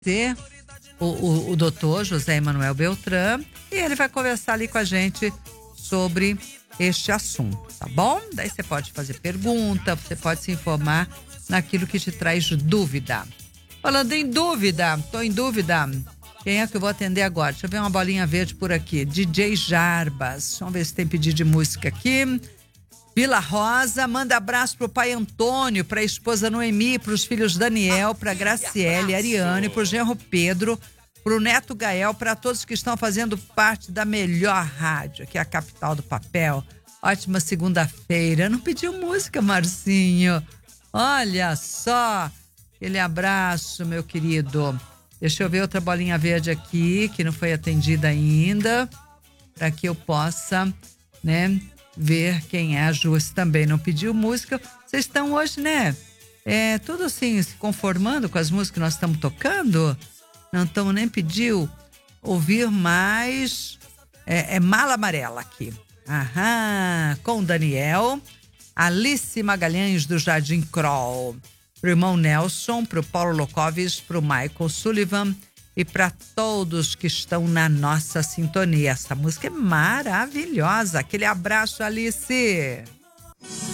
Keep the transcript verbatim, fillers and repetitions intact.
Ser o, o, o doutor José Emanuel Beltrán, e ele vai conversar ali com a gente sobre este assunto, tá bom? Daí você pode fazer pergunta, você pode se informar naquilo que te traz dúvida. Falando em dúvida, tô em dúvida. Quem é que eu vou atender agora? Deixa eu ver uma bolinha verde por aqui. D J Jarbas. Vamos ver se tem pedido de música aqui. Vila Rosa, manda abraço pro pai Antônio, pra esposa Noemi, pros filhos Daniel, pra Graciele, Ariane, pro genro Pedro, pro neto Gael, pra todos que estão fazendo parte da melhor rádio, que é a capital do papel. Ótima segunda-feira. Não pediu música, Marcinho? Olha só. Aquele abraço, meu querido. Deixa eu ver outra bolinha verde aqui, que não foi atendida ainda, para que eu possa, né, ver quem é. A Júcia também não pediu música. Vocês estão hoje, né, é, tudo assim, se conformando com as músicas que nós estamos tocando? Não estão nem pediu ouvir mais. É, é Mala Amarela aqui. Aham, com o Daniel. Alice Magalhães do Jardim Kroll. Pro irmão Nelson, pro Paulo Locovis, pro Michael Sullivan e para todos que estão na nossa sintonia. Essa música é maravilhosa. Aquele abraço, Alice.